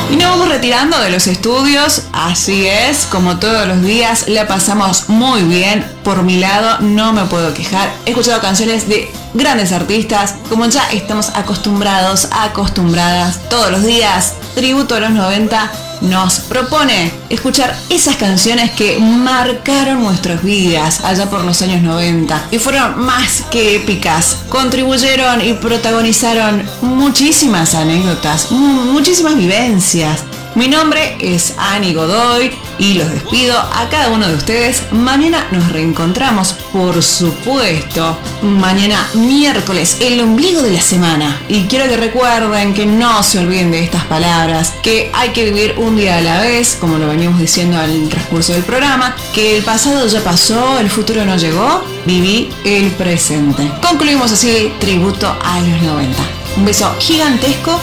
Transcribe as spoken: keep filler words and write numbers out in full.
Y nos vamos retirando de los estudios, así es, como todos los días, la pasamos muy bien. Por mi lado, no me puedo quejar. He escuchado canciones de grandes artistas, como ya estamos acostumbrados, acostumbradas todos los días. Tributo a los noventa nos propone escuchar esas canciones que marcaron nuestras vidas allá por los años noventa y fueron más que épicas. Contribuyeron y protagonizaron muchísimas anécdotas, muchísimas vivencias. Mi nombre es Ani Godoy y los despido a cada uno de ustedes. Mañana nos reencontramos, por supuesto. Mañana miércoles, el ombligo de la semana. Y quiero que recuerden que no se olviden de estas palabras, que hay que vivir un día a la vez, como lo veníamos diciendo al transcurso del programa, que el pasado ya pasó, el futuro no llegó, viví el presente. Concluimos así, tributo a los noventa. Un beso gigantesco